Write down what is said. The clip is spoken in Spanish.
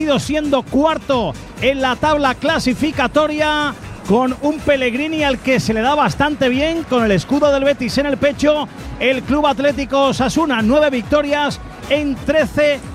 siendo cuarto en la tabla clasificatoria, con un Pellegrini al que se le da bastante bien, con el escudo del Betis en el pecho. El Club Atlético Osasuna, 9 victorias en 13